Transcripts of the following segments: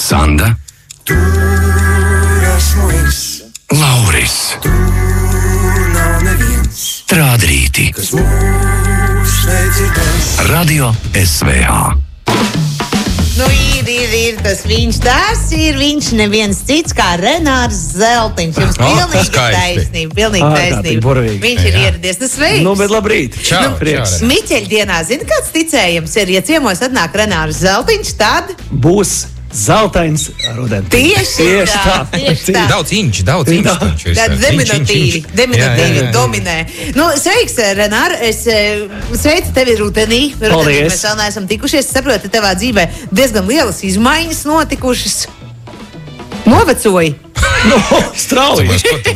Sanda, Tur esmu es, Lauris, tur nav neviens, Trādrīti, kas mūs nedzirdēs. Radio SVH. Nu, ir tas viņš neviens cits kā Renārs Zeltiņš. Jums pilnīgi taisnība. Viņš ir ieradies. Tas sveiks. Nu, bet labrīt. Čau, prieks. Miķeļdienā, zini, kāds ticējums ir? Ja ciemos atnāk Renārs Zeltiņš, tad Būs zeltains rudens. tieši tā. Daudz inči. Tāda deminutīvi dominē. Nu, sveiks, Renār, es sveicu tevi rudenī. Paldies. Mēs vēl neesam tikušies. Es saprotu, tevā dzīvē diezgan lielas izmaiņas notikušas. Novecoji. Strauji.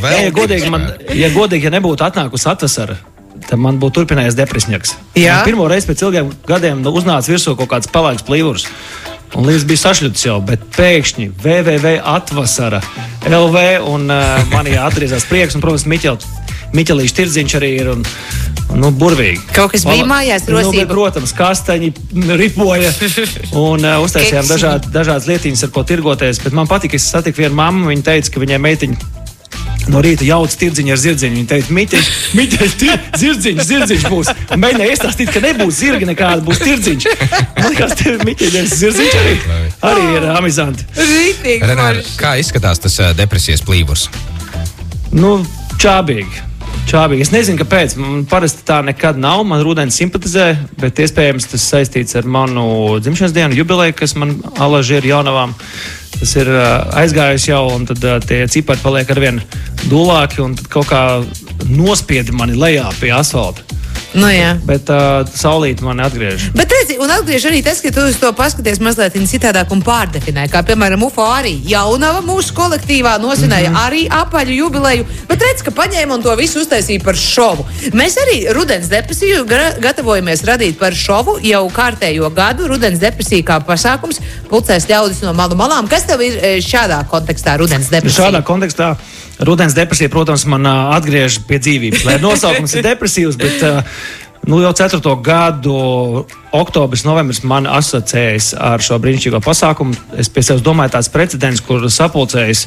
Ja Godīgi, ja nebūtu atnākusi atvasara, tad man būtu turpinājies depresņaks. Jā. Pirmo reizi pēc ilgiem gadiem uznāca virsū kaut kāds palaiks plīvurs. Un līdz bija sašļuts jau, bet pēkšņi www.atvasara LV un manī atgriezās prieks. Un, protams, Miķelīša tirdziņš arī ir un burvīgi. Kaut kas bija mājās, rosība. Protams, kastaņi ripoja un uztaisījām dažādas lietiņas, ar ko tirgoties. Bet man patika, es satiku vienu mammu, viņa teica, ka viņai meitiņa no rīta jauc tirdziņu ar zirdziņu. Viņa teica, Miķeļ, zirdziņš būs. Un mēģināja iestāstīt, ka nebūs zirgi nekāda, būs tirdziņš. Man liekas, Miķeļ, zirdziņš arī ir amizanti. Renār, kā izskatās tas depresijas plīvurs? Nu, čābīgi. Es nezinu, kāpēc. Man parasti tā nekad nav. Man rudens simpatizē, bet iespējams tas saistīts ar manu dzimšanas dienu jubileju, kas man alaži ir jaunavām. Tas ir aizgājis jau, un tad tie cipari paliek arvien dūlāki, un tad kaut kā nospiedi mani lejā pie asfalta. Nu, jā. Bet saulīte mani atgriež. Bet redzi, un atgriež arī tas, ka tu uz to paskaties mazliet citādāk un pārdefinē. Kā, piemēram, UFO arī jaunava mūsu kolektīvā nosvinēja arī apaļu jubileju, bet redz, ka paņēma un to visu uztaisīja par šovu. Mēs arī rudens depresiju gatavojamies radīt par šovu jau kārtējo gadu. Rudens depresija kā pasākums pulcēs ļaudis no malu malām. Kas tev ir šādā kontekstā rudens depresija? Šādā kontekstā rudens depresija, protams, man atgriež pie dzīvības. Lai nosaukums ir depresīvs, bet jau 4. gadu oktobris, novembris man asociējas ar šo brīnišķīgo pasākumu. Es pie sevis domāju tāds precedents, kur sapulcējas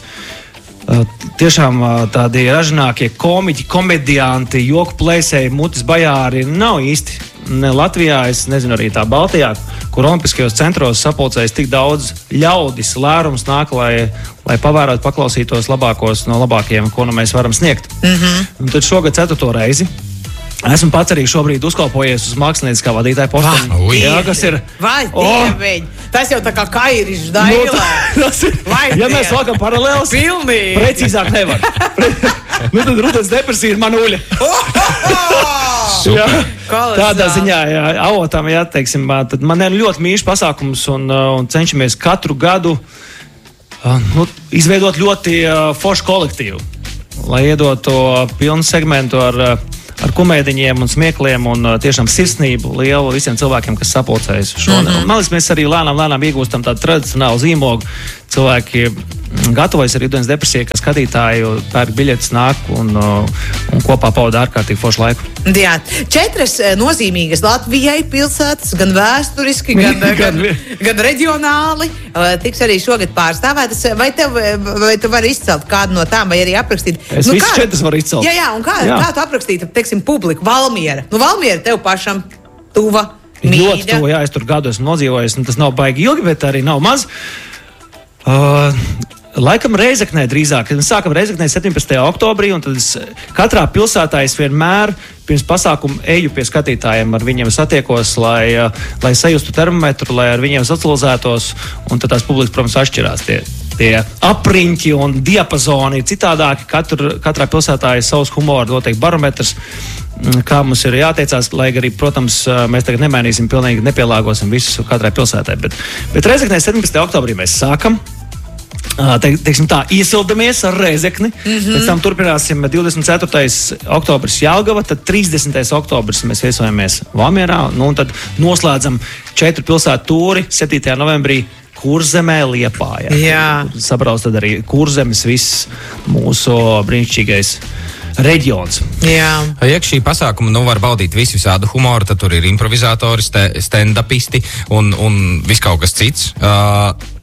tiešām tādi ražinākie komiķi, komedianti, joku plēsēji, mutis bajāri nav īsti. Ne Latvijā, es nezinu, arī tā Baltijā, kur olimpiskajos centros sapulcējas tik daudz ļaudis, lērums nāk, lai pavērotu, paklausītos labākos no labākajiem, ko mēs varam sniegt. Un tad šogad 4. reizi esmu pats arī šobrīd uzkalpojies uz mākslinieckā vadītāja posteni. Jā, kas ir? Vai dieviņ! Tas jau tā kā Kairišs dailē. Ja mēs valkam paralēlis, precīzāk nevar. Tad rudens depresija ir manuļa. Tādā ziņā, avotam, teiksim, tad man ir ļoti mīļš pasākums un cenšamies katru gadu izveidot ļoti foršu kolektīvu, lai iedot to pilnu segmentu ar komēdiņiem un smiekliem un tiešām sirsnību lielu visiem cilvēkiem, kas sapulcējas šodien. Man liekas, mēs arī lēnām iegūstam tādu tradicionālu zīmogu. Cilvēki gatavojas arī rudens depresijai, ka skatītāji pērk biļetes nāk un kopā pavada ārkārtīgi foršu laiku. Jā, 4 nozīmīgas Latvijai pilsētas, gan vēsturiski, gan reģionāli, tiks arī šogad pārstāvētas. Vai tu vari izcelt kādu no tām, vai arī aprakstīt? Es visus 4 varu izcelt. Jā, un kā tu aprakstītu, teiksim, publiku? Valmiera. Valmiera tev pašam tuva, mīļa. Ļoti tuva, jā, es tur gadu esmu nodzīvojis, un tas nav baigi ilgi, bet arī nav maz. Laikam Reizeknē drīzāk. Mēs sākam Reizeknē 17. oktobrī, un tad katrā pilsētā es vienmēr pirms pasākuma eju pie skatītājiem, ar viņiem satiekos, lai sajustu termometru, lai ar viņiem socializētos, un tad tās publikas, protams, atšķirās. Tie apriņķi un diapazoni ir citādāki. Katrā pilsētā ir savs humora, noteikti barometrs, kā mums ir jāteicās, lai arī, protams, mēs tagad nemainīsim, pilnīgi nepielāgosim visu katrai pilsētai. Bet Reizeknē 17. oktobrī mēs sākam. Teiksim tā, iesildamies ar Reizekni, pēc tam turpināsim 24. oktobris Jelgava, tad 30. oktobris mēs viesojamies Valmierā, un tad noslēdzam 4 pilsētu tūri 7. novembrī Kurzemē, Liepājā. Jā. Sabrauc tad arī Kurzemes viss mūsu brīnišķīgais reģions. Jā. Ja šī pasākuma var baudīt visu visādu humoru, tad tur ir improvizatori, stand-upisti un viss kaut kas cits.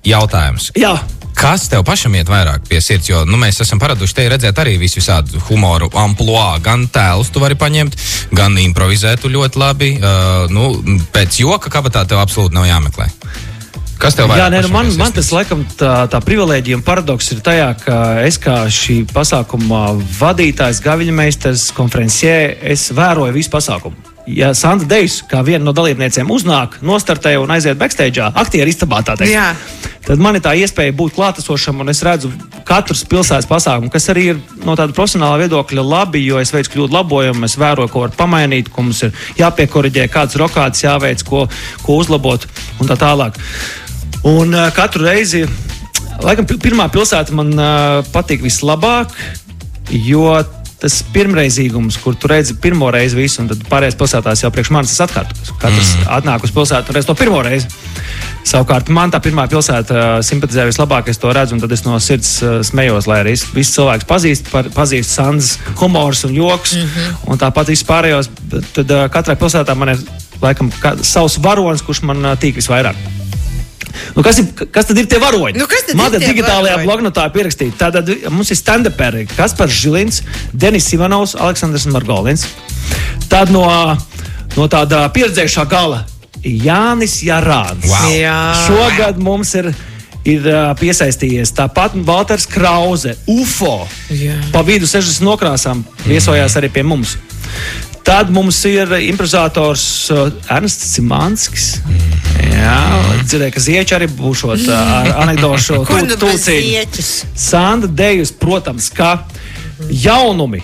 Jautājums. Jā. Kas tev pašam iet vairāk pie sirds? Jo mēs esam paraduši te redzēt arī visādu humoru amploā. Gan tēlus tu vari paņemt, gan improvizēt tu ļoti labi. Pēc joka kabatā tev absolūti nav jāmeklē. Kas tev vairāk? Jā, man tas laikam tā privilēģija un paradoks ir tajā, ka es kā šī pasākuma vadītājs, gaviļmeistars, konferencier, es vēroju visu pasākumu. Ja Sandra Dejs, kā viena no dalībniecēm, uznāk, nostartē un aiziet backstage'ā, aktieru istabā, tā teikt, Jā. tad man ir tā iespēja būt klātesošam, un es redzu katrs pilsētas pasākumu, kas arī ir no tāda profesionāla viedokļa labi, jo es veicu kļūdu labojumu, es vēroju, ko var pamainīt, ko mums ir jāpiekoriģē, kādas rokādas jāveic, ko uzlabot un tā tālāk. Un katru reizi, laikam, pirmā pilsēta man patīk vislabāk, jo tas pirmreizīgums, kur tu redzi pirmo reizi visu, un tad pārējais pilsētās jau priekš manis tas atkārtos. Katrs atnāk uz pilsētu un redz to pirmo reizi. Savukārt man tā pirmā pilsēta simpatizē vislabāk, es to redzu, un tad es no sirds smējos, lai arī viss cilvēks pazīst Sandras humors un joks, un tāpat viss pārējos. Tad katrai pilsētā man ir laikam savs varonis, kurš man tīk visvairāk. Kas tad ir tie varoņi? Man te digitālajā blognotā pierakstīja. Tātad mums ir stand-uperi Kaspars Žilins, Denis Ivanovs, Aleksandrs Margolins. Tad no tāda pieredzējušā gala Jānis Jarāns. Wow. Jā. Šogad mums ir piesaistījies. Tāpat Valters Krause, UFO. Jā. Pa vidu 60 nokrāsām viesojās arī pie mums. Tad mums ir improvizators Ernsts Cimanskis. Jā, dzirdēju, ka Zieči arī būšot ar anekdošu tūcīņu. Sandra Dejus, protams, ka jaunumi.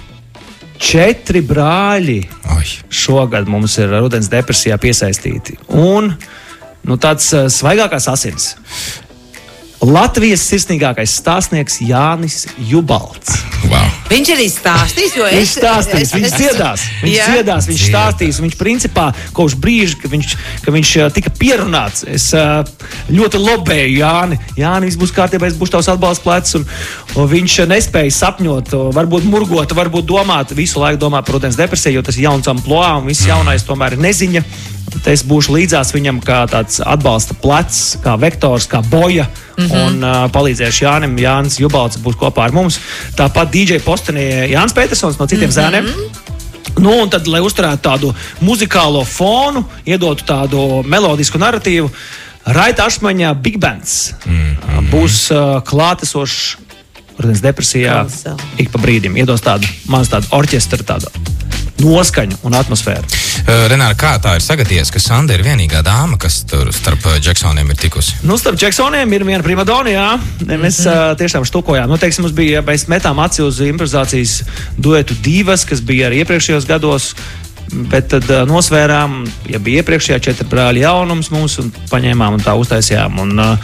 4 brāļi šogad mums ir rudens depresijā piesaistīti. Un tāds svaigākās asins. Latvijas sirsnīgākais stāstnieks Jānis Jubalts. Wow. Viņš arī stāstīs, jo Viņš stāstīs, viņš dziedās, viņš stāstīs. Viņš principā kopš brīža, ka viņš tika pierunāts, es ļoti lobēju Jāni. Jāni, viss būs kārtībā, es būšu tavs atbalsts plecs, un viņš nespēja sapņot, varbūt murgot, varbūt domāt, visu laiku domāt par rudens depresiju, jo tas ir jauns amploā, un viss jaunais tomēr ir neziņa. Es būšu līdzās viņam kā tāds atbalsta plecs, kā vektors, kā boja, un palīdzēšu Jānim. Jānis Jubalts būs kopā ar mums. Tāpat DJ postenī Jānis Petersons no Citiem zēniem. Un tad, lai uzturētu tādu muzikālo fonu, iedotu tādu melodisku narratīvu, Raita Ašmaņa Big Bands būs klātesošs rudens depresijā ik pa brīdim. Iedos tādu orķestra tādu noskaņu un atmosfēru. Renāra, kā tā ir sagadījies, ka Sandra ir vienīgā dāma, kas tur starp Džeksoniem ir tikusi? Starp Džeksoniem ir viena primadona, jā. Mēs tiešām štukojām. Teiksim, mums bija, mēs metām aci uz improvizācijas duetu Divas, kas bija arī iepriekšējos gados, bet tad nosvērām, ja bija iepriekšējā 4 brāļi jaunums mums, un paņēmām un tā uztaisījām.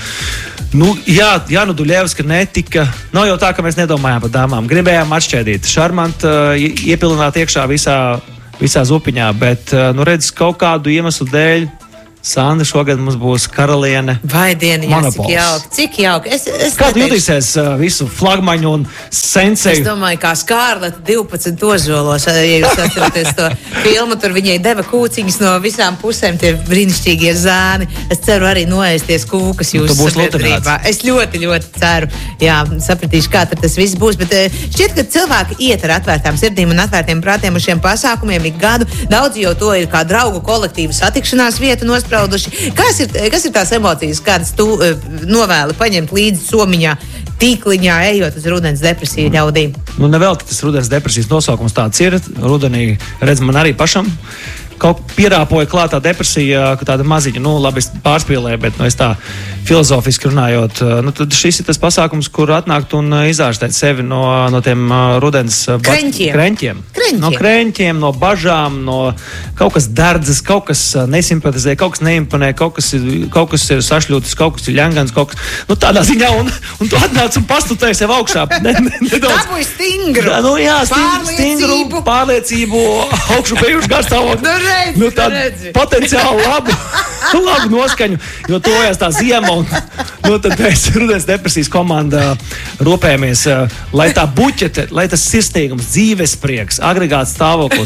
Duļevska netika. Nav jau tā, ka mēs nedomājām par dāmām. Gribējām atšķēdīt, šarmanti, iepilināt iekšā visā zupiņā, bet, redz, kaut kādu iemeslu dēļ Sandra šogad mums būs karaliene. Vai dieniņā, cik jauki. Kā tu jutīsies visu flagmaņu un senseju? Es domāju, kā Skārleta 12 ozolos, ja jūs atceraties to filmu, tur viņai deva kūciņas no visām pusēm, tie brīnišķīgie zāni. Es ceru arī noēsties kūkas jūsu sabiedrībā. Es ļoti, ļoti ceru. Jā, sapratīšu, kā tad tas viss būs, bet šķiet, ka cilvēki iet ar atvērtām sirdīm un atvērtiem prātiem uz šiem pasākumiem ik gadu. Daudzi jau to ir kā draugu kolektīvu satikšanās vietu nosprauduši. Kas ir tās emocijas, kādas tu novēli paņemt līdzi somiņā, tīkliņā, ejot uz rudens depresiju ļaudīm? Nevēl, tas rudens depresijas nosaukums tāds ir. Rudenī, redz, man arī pašam kaut pierāpoja klātā depresija, ka tāda maziņa, labi, es pārspīlēju, bet es tā filozofiski runājot, tad šis ir tas pasākums, kur atnākt un izārstēt sevi no tiem rudens kreņķiem. No kreņķiem, no bažām, no kaut kas dardzas, kaut kas nesimpatizē, kaut kas neimponē, kaut kas ir sašļūtis, kaut kas ir ļangans, kaut kas, tādā ziņā, un tu atnāc un pastutēji sev augšā. Dabūj stingru. Stingru, pārliecību, augšu pējušu garstāvokli. Tādu potenciāli labu noskaņu, jo tojās tā ziema, un tad mēs rudens depresijas komandā rūpējamies, lai tā buķete, lai tas sirsnīgums, dzīvesprieks, agregāts stāvoklis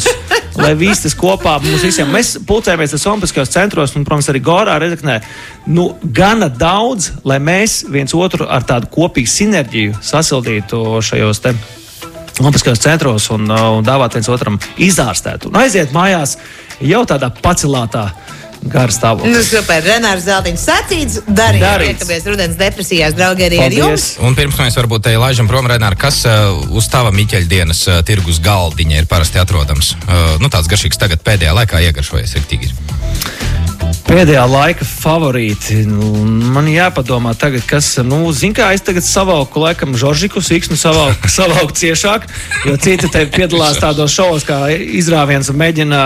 lai viss tas kopā mums visiem. Mēs pulcējamies tas olimpiskajos centros un, protams, arī Gorā, Rēzeknē, gana daudz, lai mēs viens otru ar tādu kopīgu sinerģiju sasildītu šajos te olimpiskajos centros un dāvāt viens otram izārstēt. Un aiziet mājās jau tādā pacelātā gara stāvoklī. Super, Renārs Zeltiņš sacīts, darīts. Iekamies rudens depresijās, draugi, arī ar jums. Un pirms mēs varbūt te laižam prom, Renār, kas uz tava Miķeļa dienas tirgus galdiņa ir parasti atrodams? Tāds garšīgs tagad pēdējā laikā iegaršojies riktīgi. Pēdējā laika favorīti. Man jāpadomā tagad, kas, zin kā, es tagad savalku laikam Žoržiku Siksnu savalku ciešāk, jo citi te piedalās tādos šovos kā izrāviens un mēģina,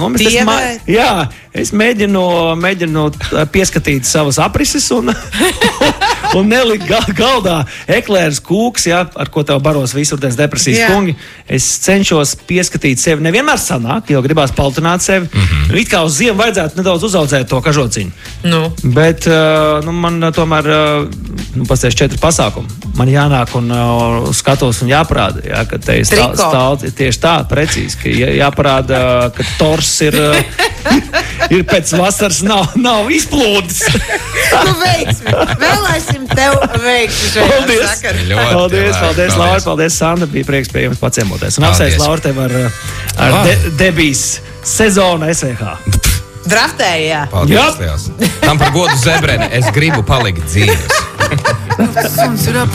es mēģinu pieskatīt savas aprises un nelikt galdā eklēras kūks, ar ko tev baros visurdienas depresijas kungi. Es cenšos pieskatīt sevi. Nevienmēr sanāk, jo gribās paltināt sevi. It kā uz ziemu vajadzētu nedaudz uzaudzēt to kažociņu. Bet man tomēr pasties 4 pasākumi. Man jānāk un skatos un jāparāda, ka te ir stāvs tieši tā, precīzi, ka jāparāda, ka tors ir pēc vasaras nav izplūdis. Veiksmi! Vēlēsim tev veiksmi šajā sakarā. Paldies, Laura, paldies, Sandra, bija prieks pie jums paciemoties. Un apsveic, Laura, tev ar debijas sezonu SVH. Draftējā. Paldies, Tam par godu Zebrene, es gribu palikt dzīves.